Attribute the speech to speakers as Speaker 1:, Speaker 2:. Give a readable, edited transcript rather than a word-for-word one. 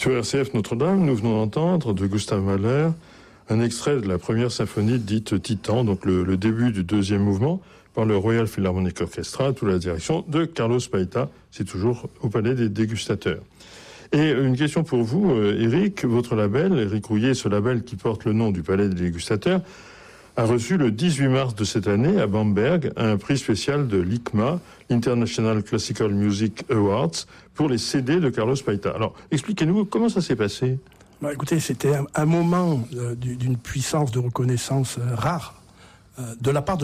Speaker 1: Sur RCF Notre-Dame, nous venons d'entendre de Gustav Mahler un extrait de la première symphonie dite Titan, donc le début du deuxième mouvement, par le Royal Philharmonic Orchestra, sous la direction de Carlos Paita. C'est toujours au Palais des Dégustateurs. Et une question pour vous, Éric. Votre label, Éric Rouillet, ce label qui porte le nom du Palais des Dégustateurs, a reçu le 18 mars de cette année à Bamberg un prix spécial de l'ICMA, International Classical Music Awards, pour les CD de Carlos Paita. Alors, expliquez-nous comment ça s'est passé.
Speaker 2: Écoutez, c'était un moment d'une puissance de reconnaissance rare de la part de